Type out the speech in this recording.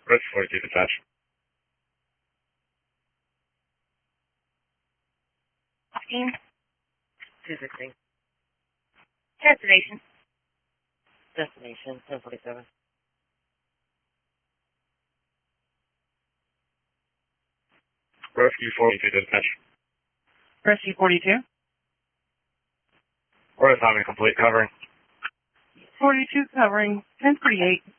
Rescue 42 dispatch. 15. 216. Destination. Destination 1047. Rescue 42 dispatch. Rescue 42. We're assignment complete, covering. 42 covering 1048.